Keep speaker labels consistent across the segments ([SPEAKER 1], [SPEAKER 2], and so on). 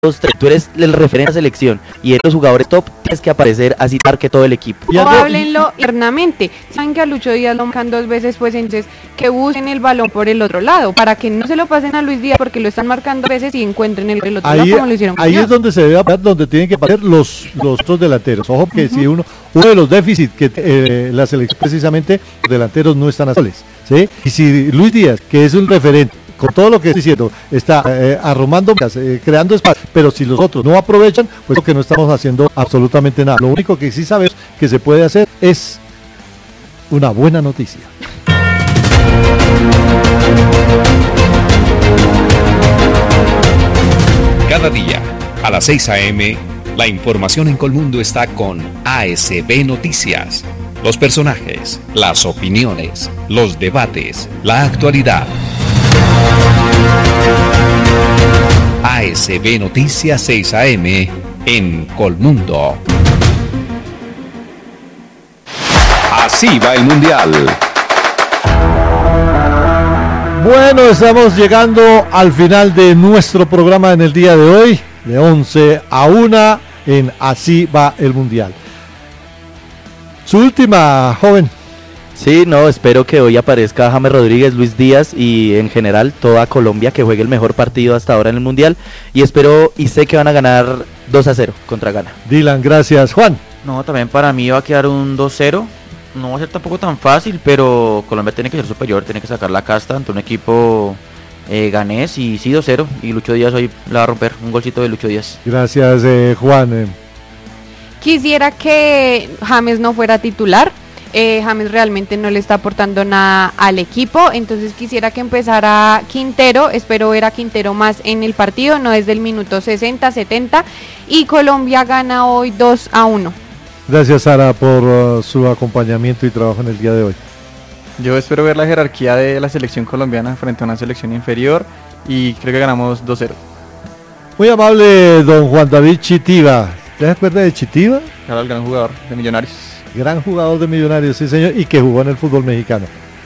[SPEAKER 1] 2, 3, tú eres el referente de la selección y eres los jugadores top, tienes que aparecer así que todo el equipo.
[SPEAKER 2] O háblenlo internamente. Saben que a Lucho Díaz lo marcan 2 veces, pues entonces que busquen el balón por el otro lado, para que no se lo pasen a Luis Díaz porque lo están marcando 2 veces y encuentren el otro lado como lo hicieron.
[SPEAKER 3] Ahí es donde se debe aparecer, donde tienen que aparecer los otros delanteros. Ojo que si uno de los déficits que la selección precisamente, los delanteros no están azules, ¿sí? Y si Luis Díaz, que es un referente, con todo lo que estoy diciendo, está arrumando, creando espacio, pero si los otros no aprovechan, pues lo que no estamos haciendo absolutamente nada. Lo único que sí sabemos que se puede hacer es una buena noticia.
[SPEAKER 4] Cada día, a las 6 a.m., la información en Colmundo está con ASB Noticias. Los personajes, las opiniones, los debates, la actualidad. ASB Noticias 6 AM en Colmundo. Así va el Mundial.
[SPEAKER 3] Bueno, estamos llegando al final de nuestro programa en el día de hoy, de 11 a 1 en Así va el Mundial. Su última, joven.
[SPEAKER 1] Sí, no, espero que hoy aparezca James Rodríguez, Luis Díaz y en general toda Colombia, que juegue el mejor partido hasta ahora en el Mundial, y espero y sé que van a ganar 2-0 contra Ghana.
[SPEAKER 3] Dylan, gracias. Juan.
[SPEAKER 5] No, también para mí va a quedar un 2-0, no va a ser tampoco tan fácil, pero Colombia tiene que ser superior, tiene que sacar la casta ante un equipo ganés, y sí, 2-0, y Lucho Díaz hoy la va a romper, un golcito de Lucho Díaz.
[SPEAKER 3] Gracias, Juan.
[SPEAKER 2] Quisiera que James no fuera titular. James realmente no le está aportando nada al equipo, entonces quisiera que empezara Quintero. Espero ver a Quintero más en el partido, no desde el minuto 60, 70, y Colombia gana hoy 2-1.
[SPEAKER 3] Gracias, Sara, por su acompañamiento y trabajo en el día de hoy.
[SPEAKER 6] Yo espero ver la jerarquía de la selección colombiana frente a una selección inferior y creo que ganamos 2-0.
[SPEAKER 3] Muy amable don Juan David Chitiva. ¿Te acuerdas de Chitiva?
[SPEAKER 6] Claro, el gran jugador de Millonarios.
[SPEAKER 3] Gran jugador de Millonarios, sí señor, y que jugó en el fútbol mexicano.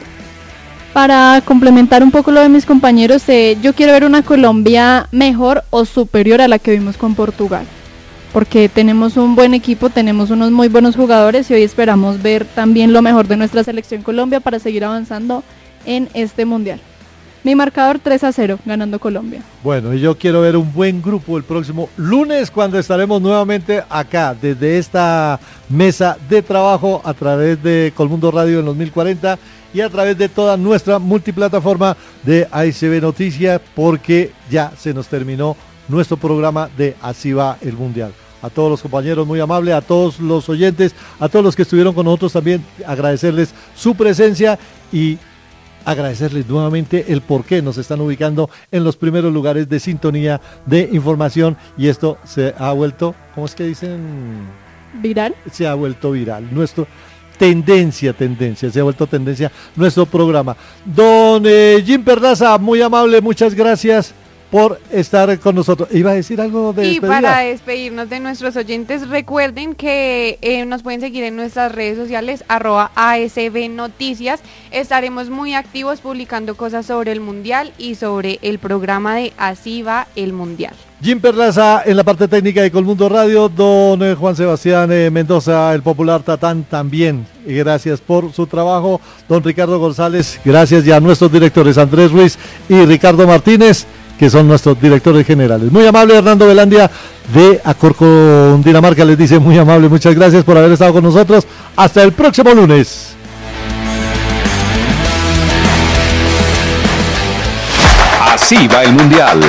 [SPEAKER 7] Para complementar un poco lo de mis compañeros, yo quiero ver una Colombia mejor o superior a la que vimos con Portugal, porque tenemos un buen equipo, tenemos unos muy buenos jugadores y hoy esperamos ver también lo mejor de nuestra selección Colombia para seguir avanzando en este Mundial. Mi marcador 3-0, ganando Colombia.
[SPEAKER 3] Bueno, y yo quiero ver un buen grupo el próximo lunes cuando estaremos nuevamente acá desde esta mesa de trabajo a través de Colmundo Radio en los 1040 y a través de toda nuestra multiplataforma de ASB Noticias, porque ya se nos terminó nuestro programa de Así va el Mundial. A todos los compañeros, muy amable, a todos los oyentes, a todos los que estuvieron con nosotros también, agradecerles su presencia y agradecerles nuevamente el por qué nos están ubicando en los primeros lugares de sintonía, de información, y esto se ha vuelto, ¿cómo es que dicen?
[SPEAKER 7] ¿Viral?
[SPEAKER 3] Se ha vuelto viral. Nuestro tendencia, se ha vuelto tendencia nuestro programa. Don Jim Perlaza, muy amable, muchas gracias por estar con nosotros. ¿Iba a decir algo de despedida?
[SPEAKER 2] Y para despedirnos de nuestros oyentes, recuerden que nos pueden seguir en nuestras redes sociales, @ASB Noticias. Estaremos muy activos publicando cosas sobre el Mundial y sobre el programa de Así va el Mundial.
[SPEAKER 3] Jim Perlaza en la parte técnica de Colmundo Radio, don Juan Sebastián Mendoza, el popular Tatán, también gracias por su trabajo, don Ricardo González, gracias, ya a nuestros directores Andrés Ruiz y Ricardo Martínez, que son nuestros directores generales. Muy amable Hernando Velandia de Acorco, Dinamarca, les dice muy amable, muchas gracias por haber estado con nosotros. Hasta el próximo lunes.
[SPEAKER 4] Así va el Mundial.